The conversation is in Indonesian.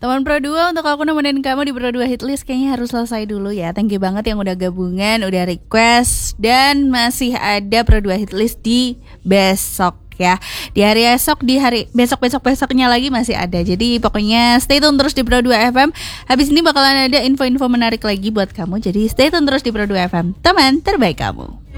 Teman Pro 2, untuk aku nemenin kamu di Pro 2 Hitlist kayaknya harus selesai dulu ya. Thank you banget yang udah gabungan, udah request. Dan masih ada Pro 2 Hitlist di besok ya. Di hari esok, di hari besoknya lagi masih ada. Jadi pokoknya stay tune terus di Pro 2 FM. Habis ini bakalan ada info-info menarik lagi buat kamu. Jadi stay tune terus di Pro 2 FM, teman terbaik kamu.